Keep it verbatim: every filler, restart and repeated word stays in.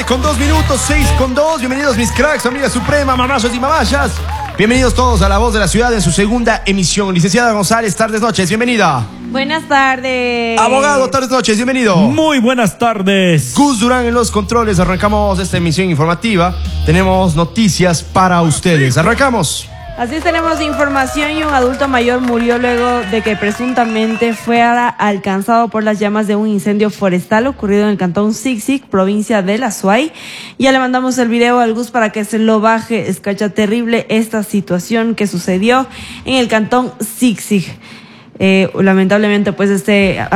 tarde con dos minutos, seis con dos. Bienvenidos mis cracks, familia suprema, mamazos y mamayas. Bienvenidos todos a La Voz de la Ciudad en su segunda emisión. Licenciada González, tardes, noches, bienvenida. Buenas tardes. Abogado, tardes, noches, bienvenido. Muy buenas tardes. Gus Durán en los controles. Arrancamos esta emisión informativa. Tenemos noticias para ustedes. Arrancamos. Así es, tenemos información y un adulto mayor murió luego de que presuntamente fuera alcanzado por las llamas de un incendio forestal ocurrido en el cantón Sixic, provincia de La Suay. Ya le mandamos el video al Gus para que se lo baje. Es cacha terrible esta situación que sucedió en el cantón Sixic. Eh, lamentablemente, pues este